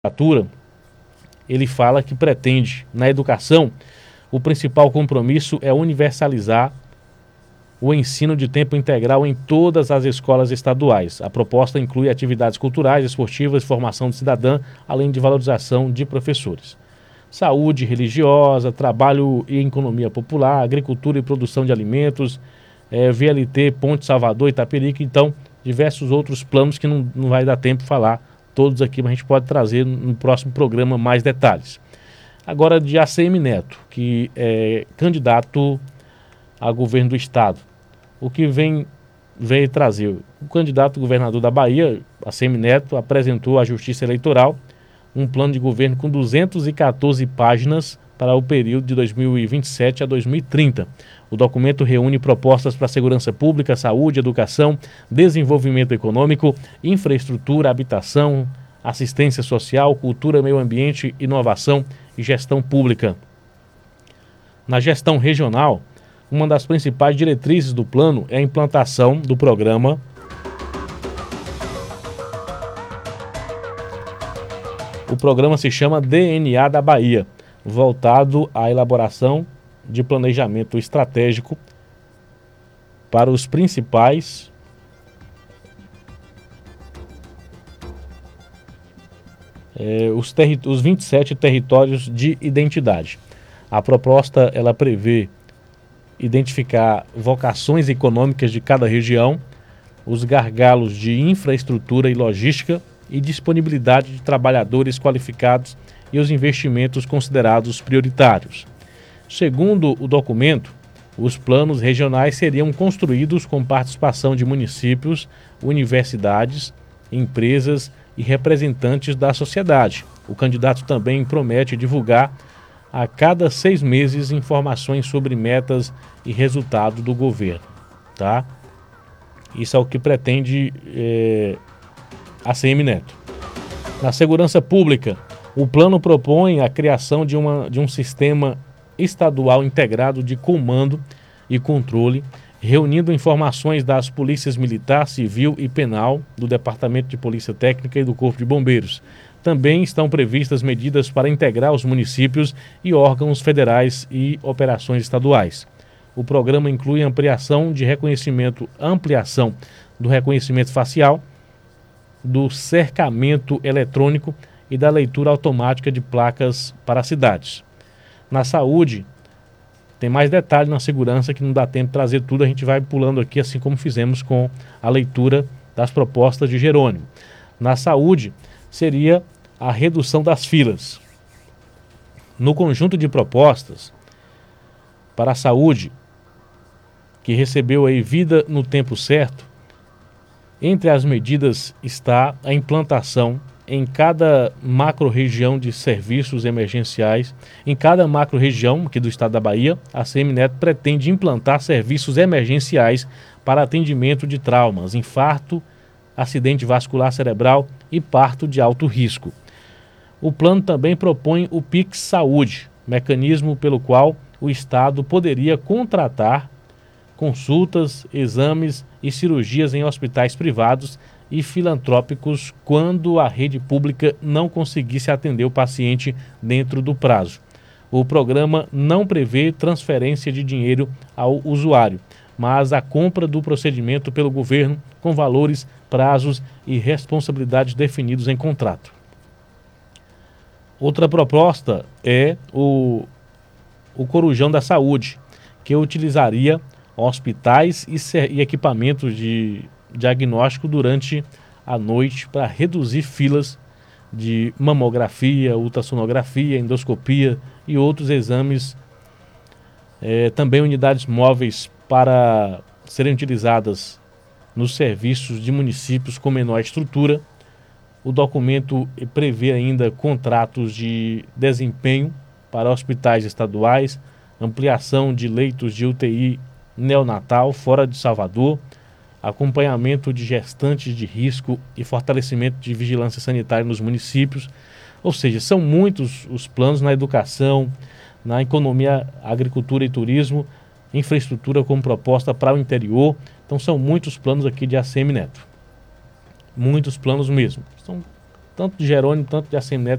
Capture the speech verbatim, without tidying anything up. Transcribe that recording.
legislatura, ele fala que pretende, na educação, o principal compromisso é universalizar o ensino de tempo integral em todas as escolas estaduais. A proposta inclui atividades culturais, esportivas, formação de cidadã, além de valorização de professores. Saúde religiosa, trabalho e economia popular, agricultura e produção de alimentos, é, V L T, Ponte Salvador, Itaperica, então diversos outros planos que não, não vai dar tempo de falar todos aqui, mas a gente pode trazer no próximo programa mais detalhes. Agora de A C M Neto, que é candidato a governo do estado. O que vem, veio trazer? O candidato governador da Bahia, A C M Neto, apresentou à Justiça Eleitoral um plano de governo com duzentas e quatorze páginas para o período de dois mil e vinte e sete a dois mil e trinta. O documento reúne propostas para segurança pública, saúde, educação, desenvolvimento econômico, infraestrutura, habitação, assistência social, cultura, meio ambiente, inovação e gestão pública. Na gestão regional, uma das principais diretrizes do plano é a implantação do programa O programa se chama D N A da Bahia, voltado à elaboração de planejamento estratégico para os principais eh, os, os vinte e sete territórios de identidade. A proposta ela prevê identificar vocações econômicas de cada região, os gargalos de infraestrutura e logística e disponibilidade de trabalhadores qualificados e os investimentos considerados prioritários. Segundo o documento, os planos regionais seriam construídos com participação de municípios, universidades, empresas e representantes da sociedade. O candidato também promete divulgar a cada seis meses informações sobre metas e resultado do governo. Tá? Isso é o que pretende é, A C M Neto. Na segurança pública, o plano propõe a criação de, uma, de um sistema estadual integrado de comando e controle, reunindo informações das polícias militar, civil e penal, do Departamento de Polícia Técnica e do Corpo de Bombeiros. Também estão previstas medidas para integrar os municípios e órgãos federais e operações estaduais. O programa inclui ampliação de reconhecimento, ampliação do reconhecimento facial, do cercamento eletrônico e da leitura automática de placas para cidades. Na saúde, tem mais detalhes na segurança que não dá tempo de trazer tudo, a gente vai pulando aqui, assim como fizemos com a leitura das propostas de Jerônimo. Na saúde, seria a redução das filas. No conjunto de propostas para a saúde, que recebeu aí vida no tempo certo, entre as medidas está a implantação em cada macro-região de serviços emergenciais. Em cada macro-região aqui do estado da Bahia, a A C M Neto pretende implantar serviços emergenciais para atendimento de traumas, infarto, acidente vascular cerebral e parto de alto risco. O plano também propõe o Pix Saúde, mecanismo pelo qual o Estado poderia contratar consultas, exames e cirurgias em hospitais privados e filantrópicos quando a rede pública não conseguisse atender o paciente dentro do prazo. O programa não prevê transferência de dinheiro ao usuário, mas a compra do procedimento pelo governo com valores, prazos e responsabilidades definidos em contrato. Outra proposta é o, o Corujão da Saúde, que utilizaria hospitais e, e equipamentos de diagnóstico durante a noite para reduzir filas de mamografia, ultrassonografia, endoscopia e outros exames. É, também unidades móveis para serem utilizadas nos serviços de municípios com menor estrutura. O documento prevê ainda contratos de desempenho para hospitais estaduais, ampliação de leitos de U T I neonatal fora de Salvador, acompanhamento de gestantes de risco e fortalecimento de vigilância sanitária nos municípios. Ou seja, são muitos os planos na educação, na economia, agricultura e turismo, infraestrutura como proposta para o interior. Então são muitos planos aqui de A C M Neto. Muitos planos mesmo. São tanto de Jerônimo, tanto de Assemineto,